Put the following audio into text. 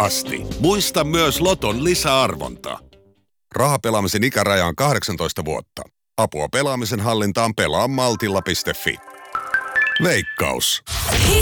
asti. Muista myös Loton lisäarvonta. Rahapelaamisen ikäraja on 18 vuotta. Apua pelaamisen hallintaan pelaamaltilla.fi. Veikkaus.